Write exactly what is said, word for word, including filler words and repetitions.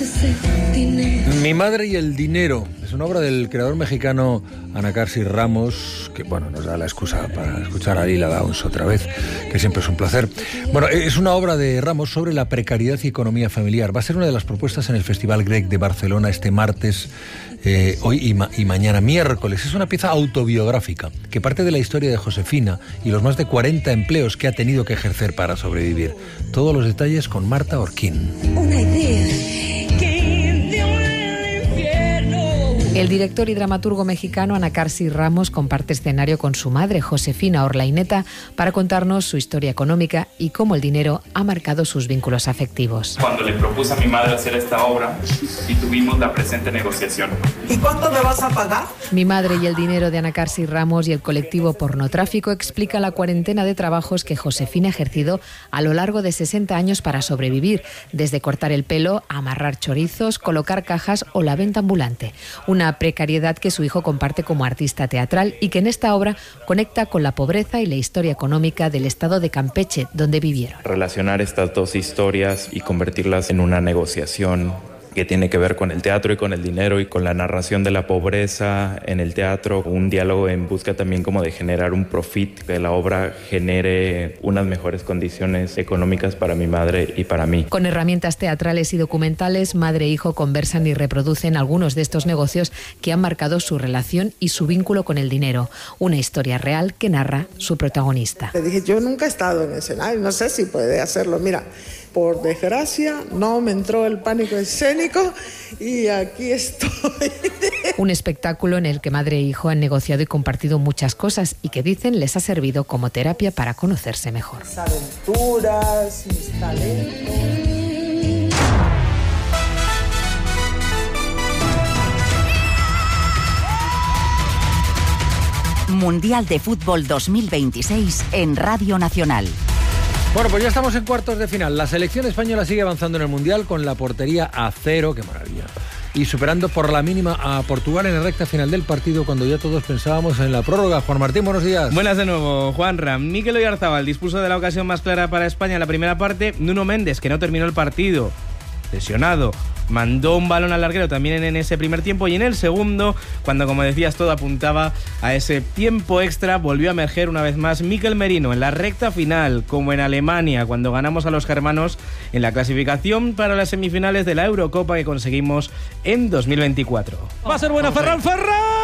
Mi madre y el dinero es una obra del creador mexicano Anacarsis Ramos, que bueno, nos da la excusa para escuchar a Lila Downs otra vez, que siempre es un placer. Bueno, es una obra de Ramos sobre la precariedad y economía familiar. Va a ser una de las propuestas en el Festival Grec de Barcelona este martes, eh, hoy y, ma- y mañana miércoles. Es una pieza autobiográfica que parte de la historia de Josefina y los más de cuarenta empleos que ha tenido que ejercer para sobrevivir. Todos los detalles con Marta Orquín. Una idea. El director y dramaturgo mexicano Anacarsis Ramos comparte escenario con su madre, Josefina Orlaineta, para contarnos su historia económica y cómo el dinero ha marcado sus vínculos afectivos. Cuando le propuse a mi madre hacer esta obra y tuvimos la presente negociación. ¿Y cuánto me vas a pagar? Mi madre y el dinero de Anacarsis Ramos y el colectivo Pornotráfico explica la cuarentena de trabajos que Josefina ha ejercido a lo largo de sesenta años para sobrevivir, desde cortar el pelo, amarrar chorizos, colocar cajas o la venta ambulante. Una precariedad que su hijo comparte como artista teatral y que en esta obra conecta con la pobreza y la historia económica del estado de Campeche, donde vivieron. Relacionar estas dos historias y convertirlas en una negociación que tiene que ver con el teatro y con el dinero y con la narración de la pobreza en el teatro, un diálogo en busca también como de generar un profit, que la obra genere unas mejores condiciones económicas para mi madre y para mí. Con herramientas teatrales y documentales, madre e hijo conversan y reproducen algunos de estos negocios que han marcado su relación y su vínculo con el dinero. Una historia real que narra su protagonista. Le dije, yo nunca he estado en escenario, no sé si puede hacerlo. Mira, por desgracia no me entró el pánico escénico y aquí estoy. Un espectáculo en el que madre e hijo han negociado y compartido muchas cosas y que dicen les ha servido como terapia para conocerse mejor. Mis aventuras, mis talentos. Mundial de Fútbol dos mil veintiséis en Radio Nacional. Bueno, pues ya estamos en cuartos de final. La selección española sigue avanzando en el Mundial con la portería a cero, qué maravilla. Y superando por la mínima a Portugal en la recta final del partido cuando ya todos pensábamos en la prórroga. Juan Martín, buenos días. Buenas de nuevo, Juanra. Mikel Oyarzabal dispuso de la ocasión más clara para España en la primera parte. Nuno Méndez, que no terminó el partido, lesionado, mandó un balón al larguero también en ese primer tiempo, y en el segundo, cuando, como decías, todo apuntaba a ese tiempo extra, volvió a emerger una vez más Mikel Merino en la recta final, como en Alemania, cuando ganamos a los germanos en la clasificación para las semifinales de la Eurocopa que conseguimos en dos mil veinticuatro. Va a ser buena Ferran, Ferran.